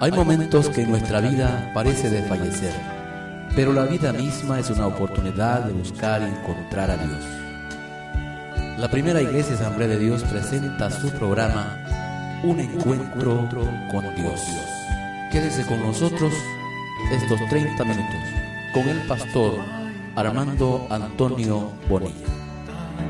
Hay momentos que nuestra vida parece desfallecer, pero la vida misma es una oportunidad de buscar y encontrar a Dios. La Primera Iglesia Asamblea de Dios presenta su programa Un Encuentro con Dios. Quédese con nosotros estos 30 minutos con el pastor Armando Antonio Bonilla.